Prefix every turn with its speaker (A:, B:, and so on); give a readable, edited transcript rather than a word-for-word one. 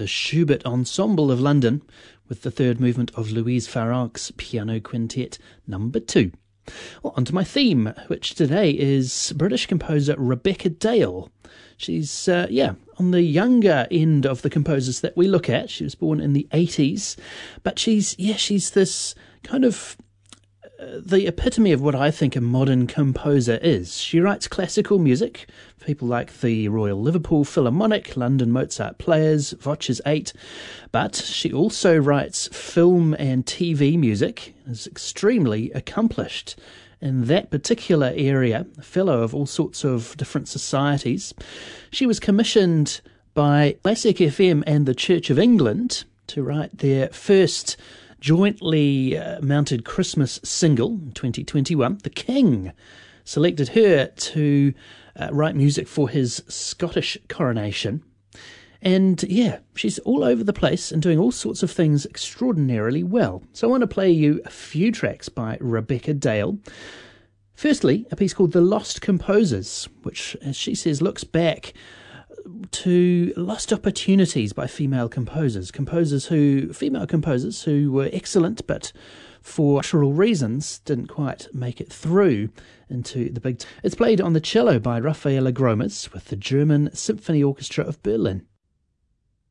A: the Schubert Ensemble of London with the third movement of Louise Farag's Piano Quintet number 2. Well, on to my theme, which today is British composer Rebecca Dale. She's, on the younger end of the composers that we look at. She was born in the 80s, but she's this kind of the epitome of what I think a modern composer is. She writes classical music for people like the Royal Liverpool Philharmonic, London Mozart Players, Voces 8, but she also writes film and TV music, is extremely accomplished in that particular area, a fellow of all sorts of different societies. She was commissioned by Classic FM and the Church of England to write their first jointly mounted Christmas single in 2021. The King selected her to write music for his Scottish coronation. And she's all over the place and doing all sorts of things extraordinarily well. So I want to play you a few tracks by Rebecca Dale. Firstly, a piece called The Lost Composers, which, as she says, looks back to lost opportunities by female composers who were excellent, but for cultural reasons didn't quite make it through into the big... It's played on the cello by Raffaella Gromas with the German Symphony Orchestra of Berlin.